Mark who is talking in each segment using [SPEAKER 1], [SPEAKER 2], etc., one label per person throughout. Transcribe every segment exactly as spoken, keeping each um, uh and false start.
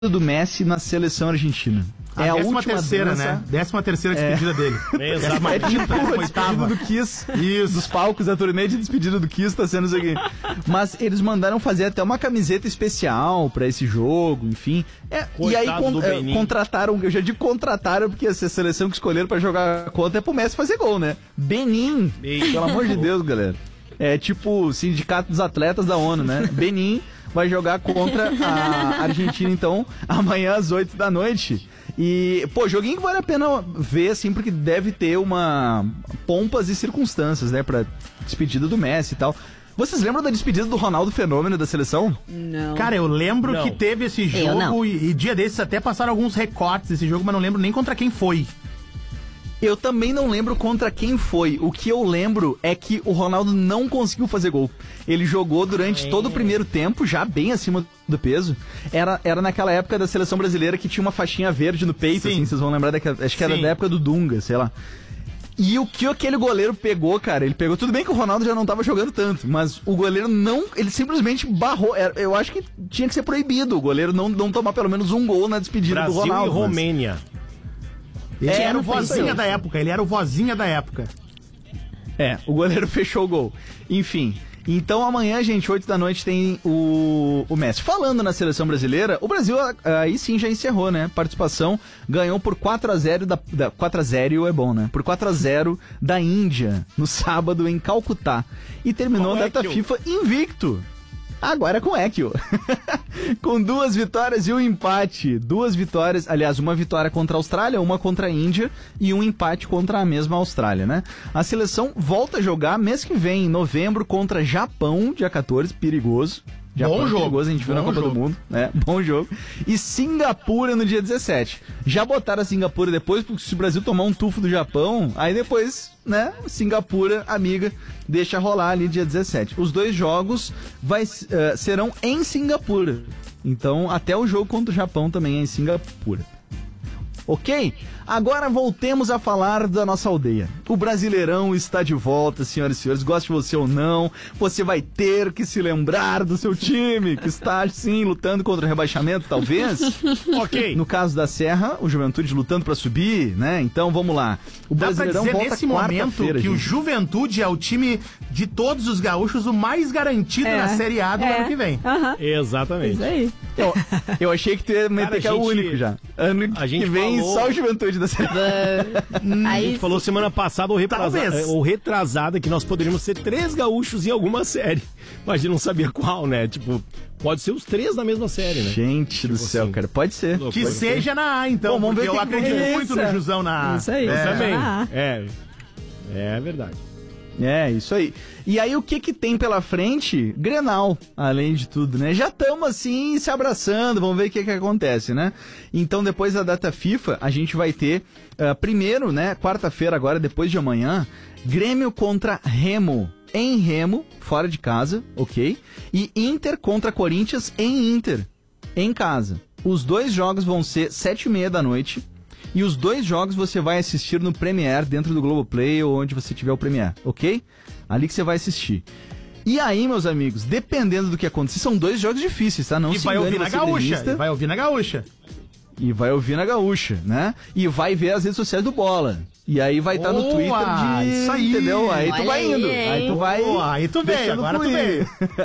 [SPEAKER 1] do Messi na seleção argentina.
[SPEAKER 2] A
[SPEAKER 1] é a
[SPEAKER 2] décima
[SPEAKER 1] última
[SPEAKER 2] terceira,
[SPEAKER 1] dança,
[SPEAKER 2] né? Décima terceira despedida
[SPEAKER 1] é.
[SPEAKER 2] dele.
[SPEAKER 1] É, é tipo a despedida do Kiss. Isso. Dos palcos, a turnê de despedida do Kiss tá sendo isso aqui. Mas eles mandaram fazer até uma camiseta especial pra esse jogo, enfim. É, e aí con é, contrataram, eu já digo contrataram, porque essa seleção que escolheram pra jogar contra é pro Messi fazer gol, né? Benin, Ei. pelo amor de Deus, galera. É tipo o Sindicato dos Atletas da ONU, né? Benin vai jogar contra a Argentina, então, amanhã às oito da noite. E, pô, joguinho que vale a pena ver, assim, porque deve ter uma pompas e circunstâncias, né, pra despedida do Messi e tal. Vocês lembram da despedida do Ronaldo Fenômeno da seleção?
[SPEAKER 3] Não.
[SPEAKER 2] Cara, eu lembro
[SPEAKER 3] não.
[SPEAKER 2] que teve esse jogo e, e dia desses até passaram alguns recortes desse jogo, mas não lembro nem contra quem foi.
[SPEAKER 1] Eu também não lembro contra quem foi. O que eu lembro é que o Ronaldo não conseguiu fazer gol. Ele jogou durante é. todo o primeiro tempo, já bem acima do peso. Era, era naquela época da seleção brasileira que tinha uma faixinha verde no peito, Sim. assim, vocês vão lembrar daquela, acho que Sim. era da época do Dunga, sei lá. E o que aquele goleiro pegou, cara, ele pegou, tudo bem que o Ronaldo já não tava jogando tanto, mas o goleiro não, ele simplesmente barrou, eu acho que tinha que ser proibido o goleiro não, não tomar pelo menos um gol na despedida
[SPEAKER 4] Brasil
[SPEAKER 1] do Ronaldo.
[SPEAKER 4] Brasil e Romênia.
[SPEAKER 1] Mas...
[SPEAKER 2] Ele
[SPEAKER 1] é,
[SPEAKER 2] era o vozinha da época, ele era o vozinha da época.
[SPEAKER 1] É, o goleiro fechou o gol. Enfim, então amanhã, gente, oito da noite tem o, o Messi. Falando na seleção brasileira, o Brasil aí sim já encerrou, né? Participação, ganhou por quatro a zero da, da quatro a zero é bom, né? Por quatro a zero da Índia no sábado em Calcutá. E terminou a data FIFA invicto. Agora com Ekio. Com duas vitórias e um empate. Duas vitórias, aliás, uma vitória contra a Austrália, uma contra a Índia e um empate contra a mesma Austrália, né? A seleção volta a jogar mês que vem, em novembro, contra Japão, dia quatorze, perigoso. Japão
[SPEAKER 2] Bom jogo.
[SPEAKER 1] Perigoso, a gente viu na Copa
[SPEAKER 2] jogo.
[SPEAKER 1] do Mundo, né? Bom jogo. E Singapura no dia dezessete. Já botaram a Singapura depois, porque se o Brasil tomar um tufo do Japão, aí depois, né? Singapura, amiga, deixa rolar ali dia dezessete. Os dois jogos vai, uh, serão em Singapura. Então, até o jogo contra o Japão também é em Singapura. Ok? Agora voltemos a falar da nossa aldeia. O Brasileirão está de volta, senhoras e senhores. Goste você ou não, você vai ter que se lembrar do seu time, que está, sim, lutando contra o rebaixamento, talvez. Ok. No caso da Serra, o Juventude lutando para subir, né? Então, vamos lá. O
[SPEAKER 2] Dá
[SPEAKER 1] Brasileirão
[SPEAKER 2] pra dizer
[SPEAKER 1] volta
[SPEAKER 2] nesse momento que
[SPEAKER 1] gente.
[SPEAKER 2] o Juventude é o time de todos os gaúchos o mais garantido é. na Série A do é. ano que vem.
[SPEAKER 4] Uhum. Exatamente. Isso
[SPEAKER 3] aí.
[SPEAKER 1] Eu, eu achei que tu ia meter Cara, que é o único já. Ano
[SPEAKER 4] a gente
[SPEAKER 1] que vem
[SPEAKER 4] falou...
[SPEAKER 1] só o Juventude da Série
[SPEAKER 4] A. A gente falou semana passada ou retrasada, ou retrasada que nós poderíamos ser três gaúchos em alguma série. Mas a gente não sabia qual, né? Tipo, pode ser os três na mesma série, né?
[SPEAKER 1] Gente tipo do céu, assim, cara. Pode ser.
[SPEAKER 2] Que
[SPEAKER 1] pode
[SPEAKER 2] seja
[SPEAKER 1] ser.
[SPEAKER 2] na A, então. Bom, vamos ver eu acredito é muito no Jusão na A.
[SPEAKER 3] Isso aí.
[SPEAKER 4] É. Também. É. É verdade.
[SPEAKER 1] É, isso aí. E aí o que que tem pela frente? Grenal, além de tudo, né? Já estamos assim se abraçando, vamos ver o que que acontece, né? Então depois da data FIFA, a gente vai ter, uh, primeiro, né, quarta-feira agora, depois de amanhã, Grêmio contra Remo, em Remo, fora de casa, ok? E Inter contra Corinthians em Inter, em casa. Os dois jogos vão ser sete e meia da noite. E os dois jogos você vai assistir no Premiere, dentro do Globoplay ou onde você tiver o Premiere, ok? Ali que você vai assistir. E aí, meus amigos, dependendo do que acontecer, são dois jogos difíceis, tá? Não
[SPEAKER 2] e
[SPEAKER 1] se
[SPEAKER 2] vai
[SPEAKER 1] engane,
[SPEAKER 2] ouvir na gaúcha, e vai ouvir na gaúcha.
[SPEAKER 1] E vai ouvir na gaúcha, né? E vai ver as redes sociais do Bola. E aí vai estar tá no Twitter de...
[SPEAKER 2] Isso aí!
[SPEAKER 1] Entendeu? Aí tu vai indo. Aí tu vai...
[SPEAKER 2] Boa, aí tu vem, agora tu vem.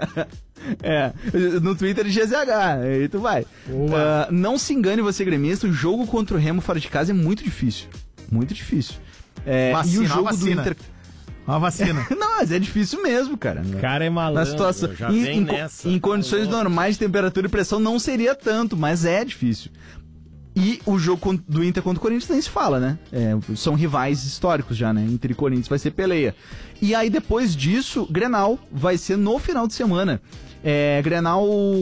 [SPEAKER 1] É, no Twitter de G Z H, aí tu vai. Uh, não se engane você, gremista, o jogo contra o Remo fora de casa é muito difícil. Muito difícil. É,
[SPEAKER 2] vacina,
[SPEAKER 1] e o jogo do Inter...
[SPEAKER 2] Uma vacina.
[SPEAKER 1] Não, mas é difícil mesmo, cara.
[SPEAKER 4] O cara é malandro.
[SPEAKER 1] Na situação,
[SPEAKER 4] já
[SPEAKER 1] em,
[SPEAKER 4] vem
[SPEAKER 1] em,
[SPEAKER 4] nessa.
[SPEAKER 1] em condições malandro. normais de temperatura e pressão não seria tanto, mas é difícil. E o jogo do Inter contra o Corinthians nem se fala, né? É, são rivais históricos já, né? Inter e Corinthians vai ser peleia. E aí depois disso, Grenal vai ser no final de semana. É, Grenal...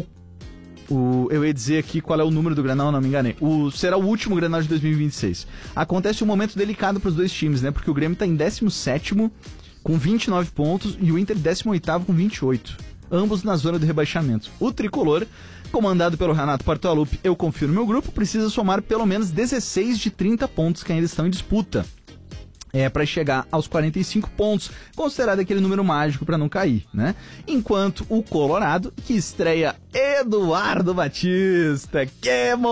[SPEAKER 1] O, eu ia dizer aqui qual é o número do Grenal, não me enganei. O, será o último Grenal de dois mil e vinte e seis. Acontece um momento delicado para os dois times, né? Porque o Grêmio está em décimo sétimo com vinte e nove pontos e o Inter décimo oitavo com vinte e oito. Ambos na zona do rebaixamento. O tricolor, comandado pelo Renato Portaluppi, eu confio no meu grupo, precisa somar pelo menos dezesseis de trinta pontos que ainda estão em disputa. É para chegar aos quarenta e cinco pontos, considerado aquele número mágico para não cair, né? Enquanto o Colorado, que estreia Eduardo Batista, que